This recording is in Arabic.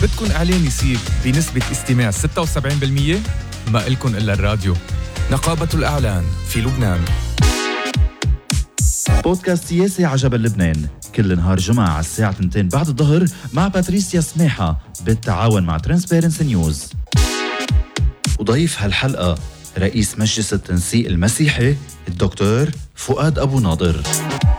بدكن إعلان يصير بنسبة استماع 76%؟ ما إلكن إلا الراديو. نقابة الإعلان في لبنان. بودكاست سياسي عجبل لبنان كل نهار جمعة على الساعة 2 بعد الظهر مع باتريسيا سماحة بالتعاون مع ترانسبيرنسي نيوز. وضيف هالحلقة رئيس مجلس التنسيق المسيحي الدكتور فؤاد أبو ناظر.